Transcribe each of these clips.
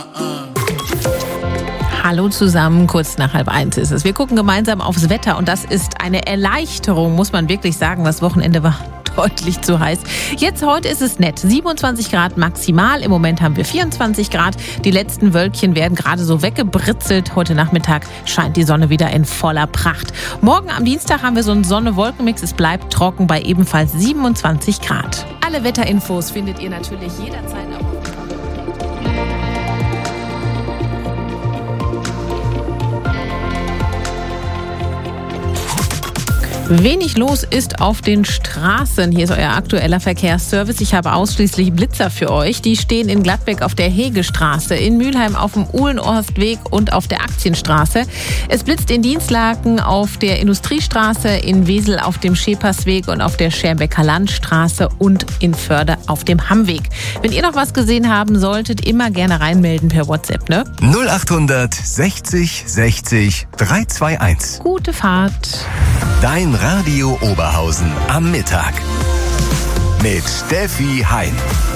Hallo zusammen, kurz nach 12:30 ist es. Wir gucken gemeinsam aufs Wetter und das ist eine Erleichterung, muss man wirklich sagen. Das Wochenende war deutlich zu heiß. Heute ist es nett. 27 Grad maximal. Im Moment haben wir 24 Grad. Die letzten Wölkchen werden gerade so weggebritzelt. Heute Nachmittag scheint die Sonne wieder in voller Pracht. Morgen am Dienstag haben wir so einen Sonne-Wolken-Mix. Es bleibt trocken bei ebenfalls 27 Grad. Alle Wetterinfos findet ihr natürlich jederzeit auch. Wenig los ist auf den Straßen. Hier ist euer aktueller Verkehrsservice. Ich habe ausschließlich Blitzer für euch. Die stehen in Gladbeck auf der Hegestraße, in Mülheim auf dem Uhlenhorstweg und auf der Aktienstraße. Es blitzt in Dienstlaken auf der Industriestraße, in Wesel auf dem Schepersweg und auf der Scherbecker Landstraße und in Förde auf dem Hammweg. Wenn ihr noch was gesehen haben solltet, immer gerne reinmelden per WhatsApp, ne? 0800 60 60 321. Gute Fahrt. Dein Radio Oberhausen am Mittag mit Steffi Hein.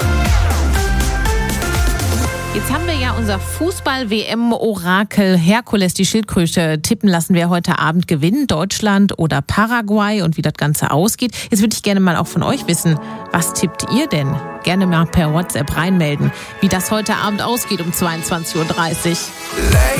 Jetzt haben wir ja unser Fußball-WM-Orakel Herkules, die Schildkröte, tippen lassen, wer heute Abend gewinnt, Deutschland oder Paraguay und wie das Ganze ausgeht. Jetzt würde ich gerne mal auch von euch wissen, was tippt ihr denn? Gerne mal per WhatsApp reinmelden, wie das heute Abend ausgeht um 22:30 Uhr.